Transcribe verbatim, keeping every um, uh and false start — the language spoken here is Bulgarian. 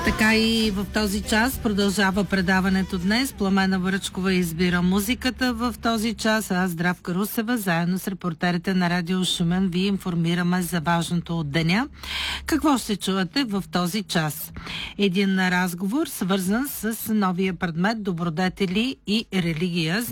Така и в този час продължава предаването днес. Пламена Връчкова избира музиката в този час, а аз, Здравка Русева, заедно с репортерите на Радио Шумен, ви информираме за важното от деня. Какво ще чуете в този час? Един разговор, свързан с новия предмет добродетели и религия.